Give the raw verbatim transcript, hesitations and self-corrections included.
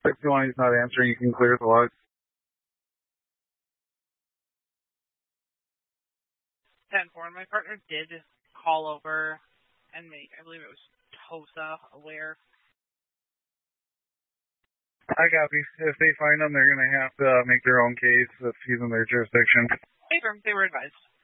If you want, he's not answering, you can clear the log. ten four, and my partner did call over and make, I believe it was Tosa, aware. I copy. If they find him, they're going to have to uh, make their own case if he's in their jurisdiction. Hey, they were advised.